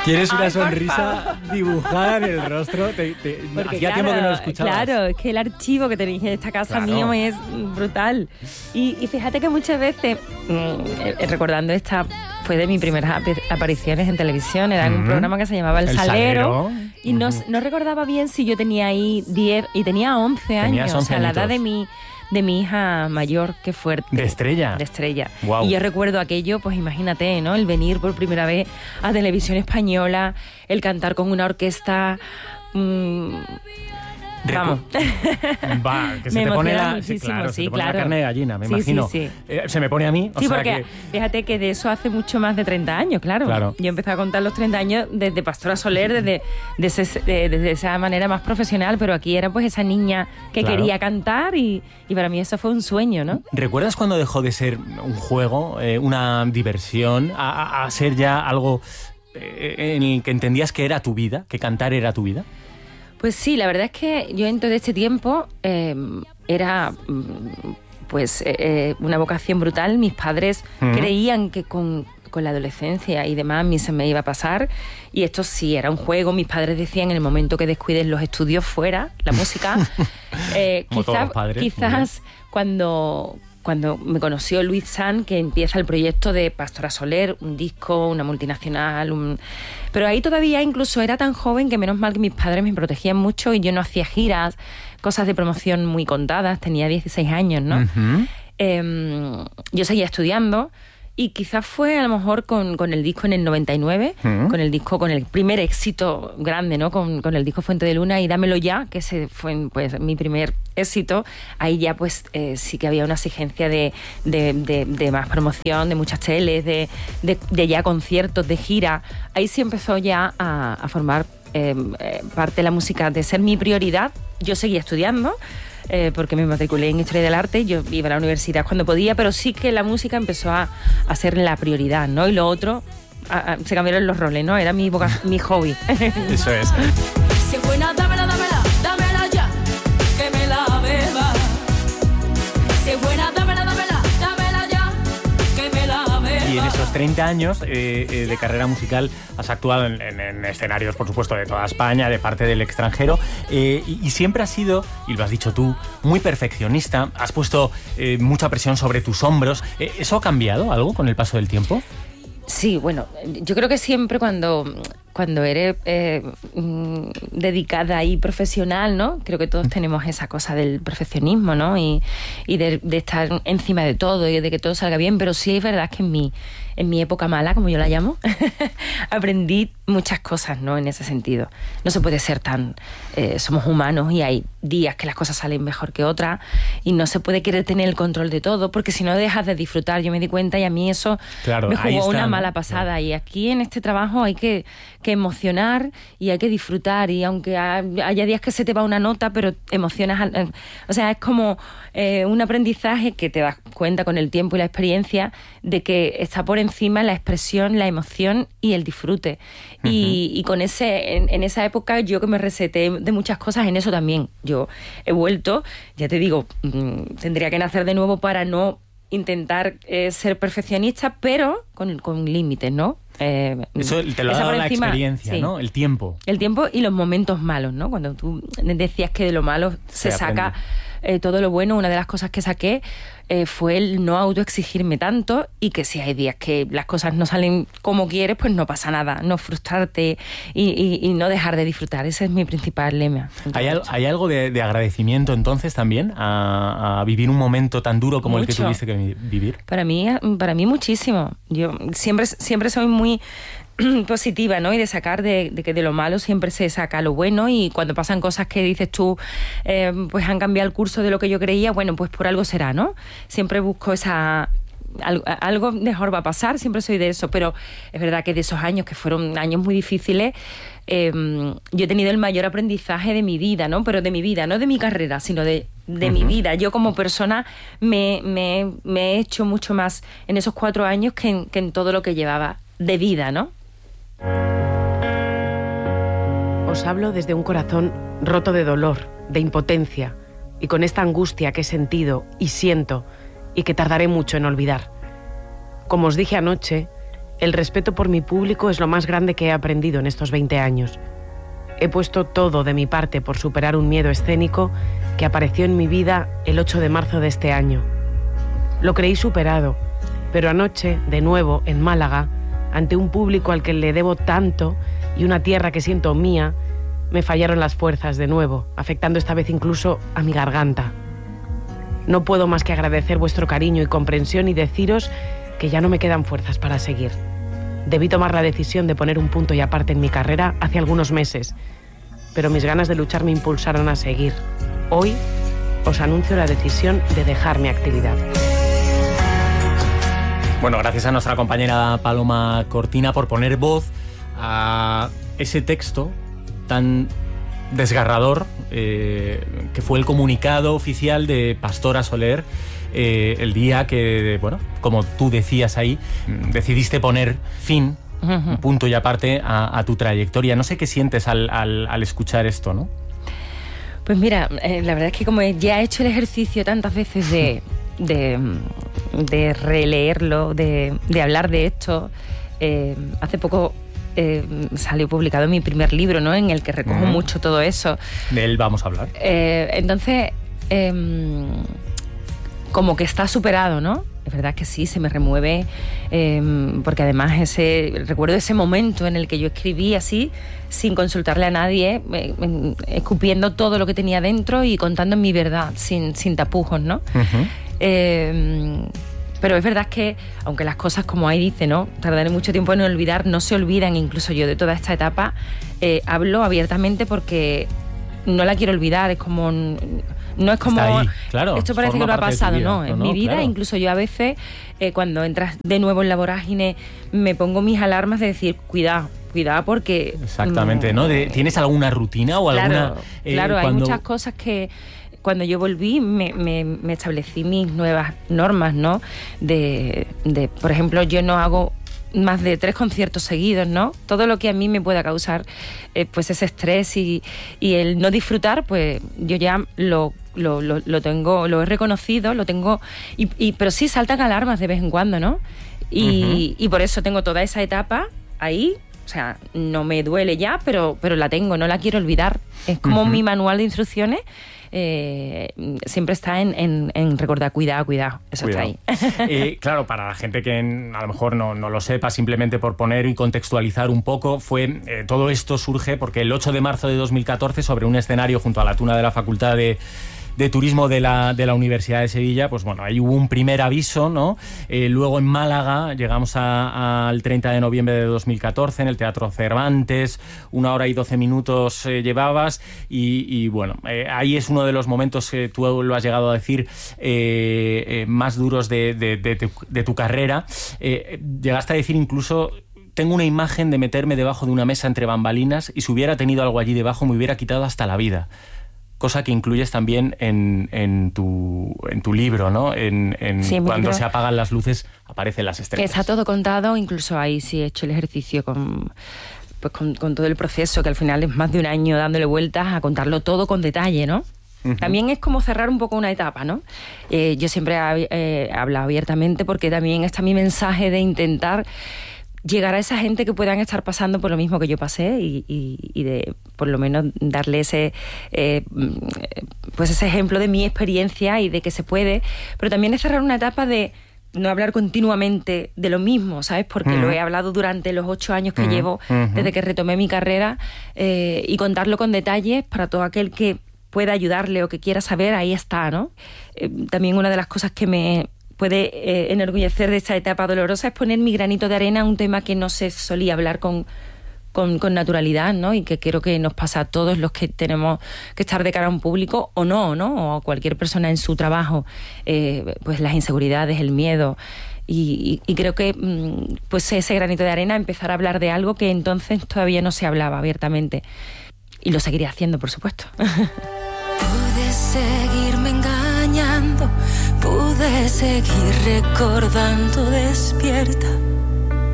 ¿Quieres una Ay, por sonrisa favor. dibujada en el rostro? Porque Hacía tiempo que no lo escuchabas. Claro, es que el archivo que tenéis en esta casa Claro. mío es brutal. Y fíjate que muchas veces, recordando esta, fue de mis primeras apariciones en televisión, era en un programa que se llamaba El Salero. Y no recordaba bien si yo tenía ahí 10 y tenía 11 años. Tenías 11 o sea, la edad añitos. de mi hija mayor, qué fuerte. ¿De Estrella? De Estrella. Guau. Y yo recuerdo aquello, pues imagínate, ¿no? El venir por primera vez a Televisión Española, el cantar con una orquesta. Vamos. Va, que se Me te pone emociona la, muchísimo, claro, sí, se te pone claro. la carne de gallina, me Sí, imagino. sí, Se me pone a mí, Sí, o sea porque que... fíjate que de eso hace mucho más de 30 años, claro. Claro. Yo empecé a contar los 30 años desde Pastora Soler, desde esa manera más profesional, pero aquí era pues esa niña que Claro. quería cantar y para mí eso fue un sueño, ¿no? ¿Recuerdas cuando dejó de ser un juego, una diversión, a ser ya algo en el que entendías que era tu vida, que cantar era tu vida? Pues sí, la verdad es que yo en todo este tiempo era pues una vocación brutal. Mis padres creían que con la adolescencia y demás a mí se me iba a pasar, y esto sí era un juego. Mis padres decían, en el momento que descuides los estudios fuera, la música, Como todos los padres, quizás cuando me conoció Luis San, que empieza el proyecto de Pastora Soler, un disco, una multinacional, pero ahí todavía incluso era tan joven que menos mal que mis padres me protegían mucho y yo no hacía giras, cosas de promoción muy contadas, tenía 16 años, ¿no? Yo seguía estudiando. Y quizás fue a lo mejor con el disco en el 99, con el primer éxito grande, ¿no? Con el disco Fuente de Luna y Dámelo Ya, que ese fue pues mi primer éxito. Ahí ya pues sí que había una exigencia de más promoción, de muchas teles, de ya conciertos, de gira. Ahí sí empezó ya a formar parte de la música, de ser mi prioridad. Yo seguía estudiando, porque me matriculé en Historia del Arte, yo iba a la universidad cuando podía, pero sí que la música empezó a ser la prioridad, ¿no? Y lo otro, se cambiaron los roles, ¿no? Era mi hobby. Eso es. Si es buena, dámela, dámela, dámela ya, que me la beba. Si es buena, dámela, dámela, dámela ya, que me la beba. Y en esos 30 años de carrera musical has actuado en escenarios, por supuesto, de toda España, de parte del extranjero, y siempre has sido, y lo has dicho tú, muy perfeccionista. Has puesto mucha presión sobre tus hombros. ¿Eso ha cambiado algo con el paso del tiempo? Sí, bueno, yo creo que siempre cuando eres dedicada y profesional, ¿no? Creo que todos tenemos esa cosa del perfeccionismo, ¿no? Y de estar encima de todo y de que todo salga bien, pero sí es verdad que en mi época mala, como yo la llamo, aprendí muchas cosas, ¿no? En ese sentido. No se puede ser tan... somos humanos y hay días que las cosas salen mejor que otras y no se puede querer tener el control de todo, porque si no dejas de disfrutar. Yo me di cuenta y a mí eso me jugó una mala pasada. Claro. Y aquí en este trabajo hay que emocionar y hay que disfrutar, y aunque haya días que se te va una nota, pero emocionas. O sea, es como un aprendizaje que te das cuenta con el tiempo y la experiencia de que está por encima la expresión, la emoción y el disfrute. Y con en esa época yo que me reseté de muchas cosas, en eso también yo he vuelto, ya te digo, tendría que nacer de nuevo para no intentar ser perfeccionista, pero con límites, ¿no? Eso te lo ha dado la experiencia, sí, ¿no? El tiempo. El tiempo y los momentos malos, ¿no? Cuando tú decías que de lo malo se saca todo lo bueno. Una de las cosas que saqué fue el no autoexigirme tanto, y que si hay días que las cosas no salen como quieres, pues no pasa nada, no frustrarte y no dejar de disfrutar. Ese es mi principal lema. ¿Hay algo de agradecimiento entonces también a vivir un momento tan duro como el que tuviste que vivir? Para mí muchísimo. Yo siempre soy muy positiva, ¿no? Y de sacar de que de lo malo siempre se saca lo bueno, y cuando pasan cosas que dices tú, pues han cambiado el curso de lo que yo creía, bueno, pues por algo será, ¿no? Siempre busco algo mejor va a pasar, siempre soy de eso, pero es verdad que de esos años, que fueron años muy difíciles, yo he tenido el mayor aprendizaje de mi vida, ¿no? Pero de mi vida, no de mi carrera, sino de mi vida. Yo como persona me he hecho mucho más en esos 4 años que en todo lo que llevaba de vida, ¿no? Os hablo desde un corazón roto de dolor, de impotencia, y con esta angustia que he sentido y siento y que tardaré mucho en olvidar. Como os dije anoche, El respeto por mi público es lo más grande que he aprendido en estos 20 años. He puesto todo de mi parte por superar un miedo escénico que apareció en mi vida el 8 de marzo de este año. Lo creí superado, pero anoche, de nuevo, en Málaga, ante un público al que le debo tanto y una tierra que siento mía, me fallaron las fuerzas de nuevo, afectando esta vez incluso a mi garganta. No puedo más que agradecer vuestro cariño y comprensión y deciros que ya no me quedan fuerzas para seguir. Debí tomar la decisión de poner un punto y aparte en mi carrera hace algunos meses, pero mis ganas de luchar me impulsaron a seguir. Hoy os anuncio la decisión de dejar mi actividad. Bueno, gracias a nuestra compañera Paloma Cortina por poner voz a ese texto tan desgarrador que fue el comunicado oficial de Pastora Soler el día que, bueno, como tú decías ahí, decidiste poner fin, un punto y aparte a tu trayectoria. No sé qué sientes al escuchar esto, ¿no? Pues mira, la verdad es que como ya he hecho el ejercicio tantas veces de releerlo, de hablar de esto, hace poco salió publicado mi primer libro, ¿no? En el que recojo mucho todo eso. De él vamos a hablar. Entonces, como que está superado, ¿no? Es verdad que sí, se me remueve, porque además recuerdo ese momento en el que yo escribí así, sin consultarle a nadie, escupiendo todo lo que tenía dentro y contando mi verdad, sin tapujos, ¿no? Pero es verdad que, aunque las cosas, como ahí dice, ¿no?, tardaré mucho tiempo en olvidar, no se olvidan. Incluso yo de toda esta etapa hablo abiertamente porque no la quiero olvidar. Es como... No es como, ahí, claro, esto parece que no ha pasado, no, en mi vida, claro. Incluso yo a veces, cuando entras de nuevo en la vorágine, me pongo mis alarmas de decir, cuidado porque... Exactamente, ¿no? ¿Tienes alguna rutina o alguna...? Claro, hay muchas cosas que... Cuando yo volví, me establecí mis nuevas normas, ¿no? Por ejemplo, yo no hago más de 3 conciertos seguidos, ¿no? Todo lo que a mí me pueda causar pues ese estrés y el no disfrutar, pues yo ya lo tengo, lo he reconocido, lo tengo, pero sí saltan alarmas de vez en cuando, ¿no? Y por eso tengo toda esa etapa ahí. O sea, no me duele ya, pero la tengo, no la quiero olvidar. Es como mi manual de instrucciones. Siempre está en recordar, cuidado, eso está ahí. Claro, para la gente que a lo mejor no lo sepa, simplemente por poner y contextualizar un poco, todo esto surge porque el 8 de marzo de 2014, sobre un escenario junto a la Tuna de la Facultad de Turismo de la Universidad de Sevilla, pues bueno, ahí hubo un primer aviso, ¿no? Luego en Málaga llegamos al 30 de noviembre de 2014 en el Teatro Cervantes, 1 hora y 12 minutos llevabas y bueno, ahí es uno de los momentos que tú lo has llegado a decir más duros de tu carrera. Llegaste a decir incluso: tengo una imagen de meterme debajo de una mesa entre bambalinas y si hubiera tenido algo allí debajo me hubiera quitado hasta la vida. Cosa que incluyes también en tu libro, ¿no? Sí, cuando se apagan las luces, aparecen las estrellas. Está todo contado, incluso ahí sí he hecho el ejercicio con todo el proceso, que al final es más de un año dándole vueltas a contarlo todo con detalle, ¿no? También es como cerrar un poco una etapa, ¿no? Yo siempre he hablado abiertamente porque también está mi mensaje de intentar llegar a esa gente que puedan estar pasando por lo mismo que yo pasé y de por lo menos darle ese ejemplo de mi experiencia y de que se puede, pero también es cerrar una etapa de no hablar continuamente de lo mismo, ¿sabes? Porque lo he hablado durante los 8 años que llevo desde que retomé mi carrera y contarlo con detalles para todo aquel que pueda ayudarle o que quiera saber, ahí está, ¿no? También una de las cosas que me puede enorgullecer de esta etapa dolorosa es poner mi granito de arena a un tema que no se solía hablar con naturalidad, ¿no? Y que creo que nos pasa a todos los que tenemos que estar de cara a un público o no, o a cualquier persona en su trabajo, pues las inseguridades, el miedo. Y creo que pues ese granito de arena, empezar a hablar de algo que entonces todavía no se hablaba abiertamente. Y lo seguiré haciendo, por supuesto. Pude seguirme engañando, pude seguir recordando despierta